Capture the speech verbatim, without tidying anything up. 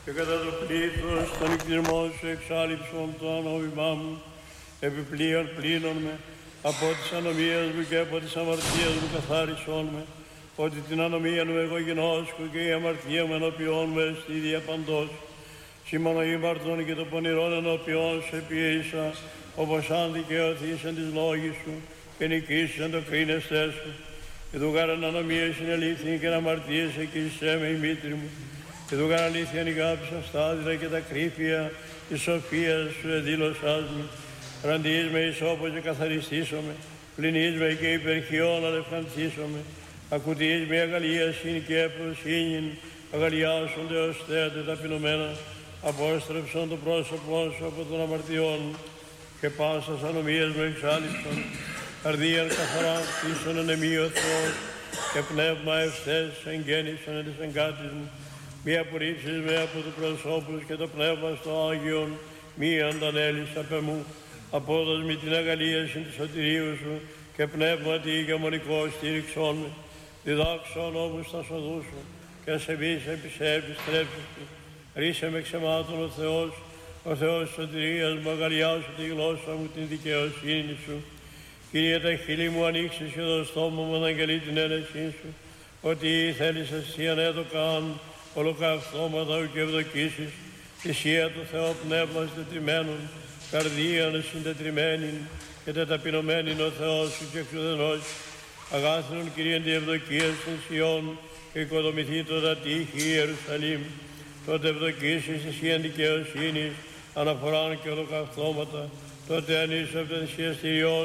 και κατά το πλήθος των εκκλημών σου εξάλληψον το ανώβημά μου, επιπλέον πλύνον με, από τις ανομίες μου και από τις αμαρτίες μου καθάρισον με, ότι την ανομία μου εγώ γινώσκω και η αμαρτία μου ενώπιόν μου εστίδια παντός. Σήμανο ήμαρτον και το πονηρόν ενώπιόν σου επιέησα, όπως αν δικαιωθείς εν της λόγης σου και νικήσεις εν το κρίνεστέ σου. Και του γάραν ανομίες είναι αλήθεια και αμαρτίες εκείσαι με η μήτρη μου. Και του γάραν αλήθεια νικάψα στα άδειρα και τα κρύφια της σοφίας σου εδήλωσάς μου. Ραντιείς με ισόπω και καθαριστήσομαι, πλυνείς με και υπερχιών αλευκανθήσομαι. Ακουτείς με αγαλίασιν και προσύνην, αγαλιάσονται ως θέατε ταπεινωμένα. Απόστρεψον το πρόσωπό σου από των αμαρτιών και πάσας ανομίας μου εξάλληψον. Καρδίαν καθαρά πίσον εν εμεί ο Θεός και πνεύμα ευθές εγγέννησον εν της εγκάτης μου. Μη απορρίψεις με από του προσώπους και το πνεύμα στο Άγιον, μη αντανέλεις απ' εμού. Απόδος μη την αγαλίαση του σωτηρίου σου και πνεύματι ηγεμονικό στήριξόν με. Διδάξον όμως τα σοδού σου και σε μη σε επιστρέψεις. Ρίσε με ξεμάτων ο Θεός, ο Θεός της σωτηρίας μου, αγαλιάσου τη γλώσσα μου την δικαιοσύνη σου. Κύριε, τα χείλη μου ανοίξεις και το στόμα μου αναγγελεί την αίρεσή σου. Ότι θέλεις εσύ ανέδωκαν ολοκαυτώματα και ευδοκίσεις, θυσία του Θεού πνεύμα συντετριμένων, καρδίαν συντετριμένη και τεταπεινωμένην ο Θεός σου και εξουδενός. Αγάθινον Κύριε τη ευδοκία των Σιών και οικοδομηθεί το τύχη Ιερουσαλήμ. Τότε ευδοκίσεις εσύ εν δικαιοσύνης, αναφοράν και ολοκαυτώματα, τότε ανήσου από τα θυσιαστηριών